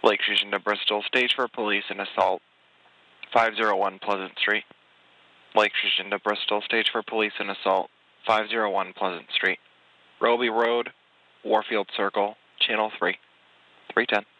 Lake Station to Bristol, stage for police and assault, 501 Pleasant Street. Lake Station to Bristol, stage for police and assault, 501 Pleasant Street. Roby Road, Warfield Circle, Channel 3, 310.